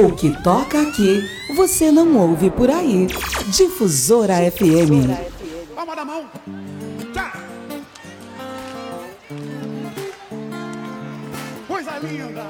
O que toca aqui, você não ouve por aí. Difusora FM. Palma da mão. Tchá. Coisa linda.